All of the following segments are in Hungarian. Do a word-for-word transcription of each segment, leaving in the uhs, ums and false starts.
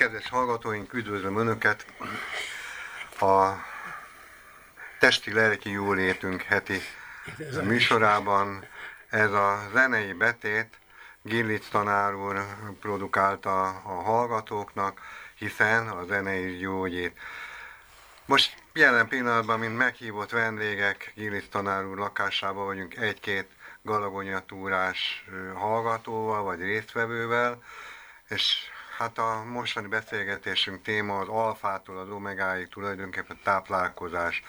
Kedves hallgatóink, üdvözlöm Önöket a Testi-lelki jólétünk heti műsorában. Ez a zenei betét Gillic tanár úr produkálta a hallgatóknak, hiszen a zenei gyógyít. Most jelen pillanatban, mint meghívott vendégek, Gillic tanár úr lakásában vagyunk egy-két galagonyatúrás hallgatóval vagy résztvevővel, és hát a mostani beszélgetésünk téma az alfától az omegáig tulajdonképpen táplálkozás.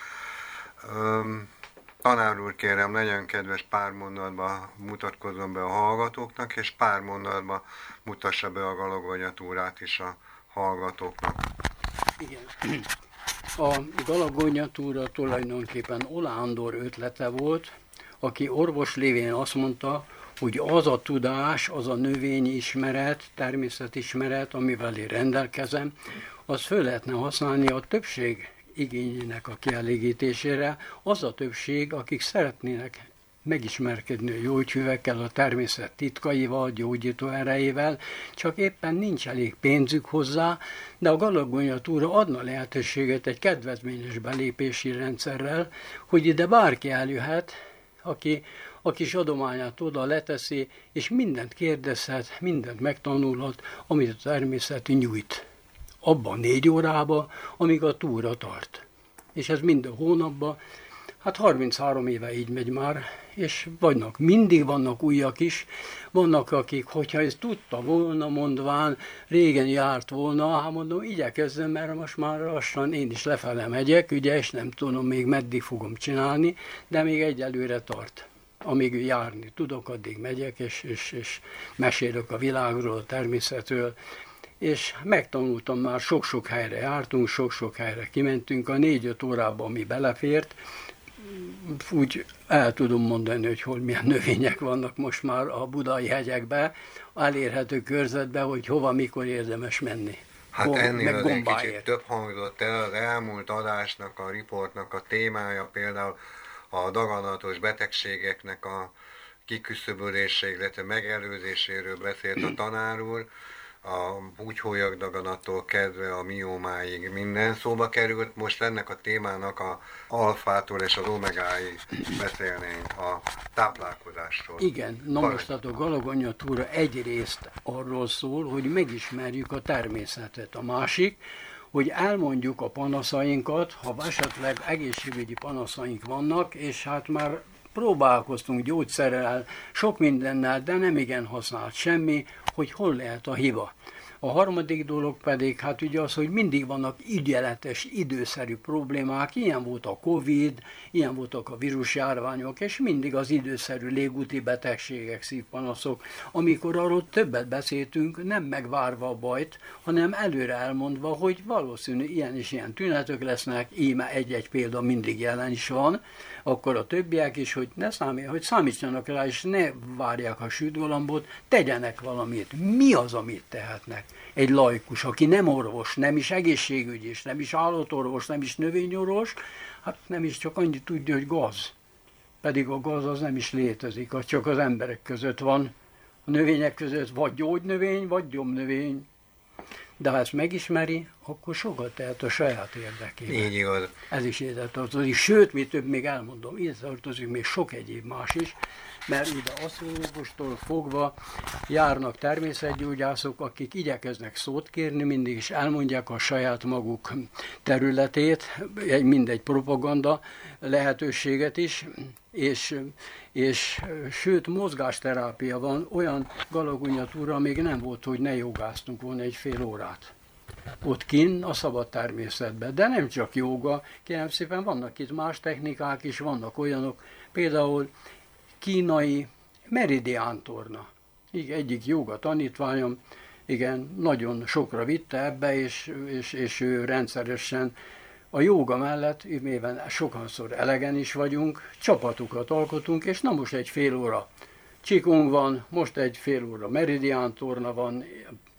Öm, tanár úr, kérem, legyen kedves, pár mondatban mutatkozzon be a hallgatóknak, és pár mondatban mutassa be a galagonyatúrát is a hallgatóknak. Igen. A galagonyatúra tulajdonképpen Ola Andor ötlete volt, aki orvos lévén azt mondta, hogy az a tudás, az a növényismeret, természetismeret, amivel én rendelkezem, az föl lehetne használni a többség igényének a kielégítésére, az a többség, akik szeretnének megismerkedni a gyógyhűvekkel, a természet titkaival, gyógyító erejével, csak éppen nincs elég pénzük hozzá, de a galagonyatúra adna lehetőséget egy kedvezményes belépési rendszerrel, hogy ide bárki eljöhet, aki a kis adományát oda leteszi, és mindent kérdezhet, mindent megtanulhat, amit a természet nyújt. Abban négy órába, amíg a túra tart. És ez minden hónapban, hát harminchárom éve így megy már, és vannak, mindig vannak újak is, vannak akik, hogyha ezt tudta volna, mondván, régen járt volna, hát mondom, igyekezzem, mert most már lassan én is lefele megyek, ugye, és nem tudom még meddig fogom csinálni, de még egyelőre tart. Amíg járni tudok, addig megyek, és, és, és mesélök a világról, a természetről, és megtanultam már, sok-sok helyre jártunk, sok-sok helyre kimentünk, a négy-öt órában, ami belefért, úgy el tudom mondani, hogy hol milyen növények vannak most már a budai hegyekben, elérhető körzetben, hogy hova, mikor érdemes menni. Hát Gomb, ennél az egy kicsit több hangzott el, az elmúlt adásnak, a riportnak a témája például a daganatos betegségeknek a kiküszöbölése, illetve megelőzéséről beszélt a tanár úr, a bújhólyak daganattól kezdve a miómáig minden szóba került. Most ennek a témának a alfától és az omegáig beszélnénk, a táplálkozásról. Igen, na most a galagonyatúra egyrészt arról szól, hogy megismerjük a természetet. A másik, hogy elmondjuk a panaszainkat, ha esetleg egészségügyi panaszaink vannak, és hát már próbálkoztunk gyógyszerrel, sok mindennel, de nem igen használt semmi, hogy hol lehet a hiba. A harmadik dolog pedig, hát ugye az, hogy mindig vannak ügyeletes, időszerű problémák, ilyen volt a Covid, ilyen voltak a vírusjárványok, és mindig az időszerű légúti betegségek, szívpanaszok, amikor arról többet beszéltünk, nem megvárva a bajt, hanem előre elmondva, hogy valószínű ilyen és ilyen tünetek lesznek, íme egy-egy példa mindig jelen is van, akkor a többiek is, hogy ne számít, hogy számítsanak rá, és ne várják a sütgalambot, tegyenek valamit. Mi az, amit tehetnek? Egy laikus, aki nem orvos, nem is egészségügyis, nem is állatorvos, nem is növényorvos, hát nem is csak annyit tudja, hogy gaz. Pedig a gaz az nem is létezik, az csak az emberek között van. A növények között vagy gyógynövény, vagy gyomnövény. De ha ezt megismeri, akkor sokat tehet a saját érdekében. Így igaz. Ez is ide tartozik. Sőt, mi több, még elmondom, ide tartozik még sok egyéb más is, mert ide asztrológustól fogva járnak természetgyógyászok, akik igyekeznek szót kérni, mindig is elmondják a saját maguk területét, mindegy propaganda lehetőséget is, és, és sőt, mozgásterápia van, olyan galagonyatúra még nem volt, hogy ne jogáztunk volna egy fél órát. Ott kinn a szabad természetben, de nem csak jóga, kérem szépen, vannak itt más technikák is, vannak olyanok, például kínai meridiántorna. Igen, egyik jóga tanítványom, igen, nagyon sokra vitte ebbe, és, és, és ő rendszeresen a jóga mellett, mivel sokanszor elegen is vagyunk, csapatokat alkotunk, és na most egy fél óra csikung van, most egy fél óra meridiántorna van,